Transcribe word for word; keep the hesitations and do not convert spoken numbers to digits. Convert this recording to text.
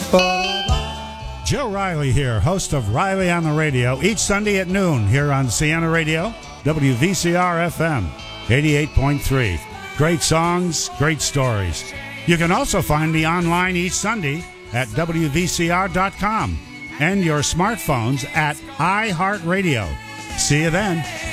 Joe Riley here, host of Riley on the Radio, each Sunday at noon here on Siena Radio, W V C R F M, eighty-eight point three. Great songs, great stories. You can also find me online each Sunday at W V C R dot com and your smartphones at iHeartRadio. See you then.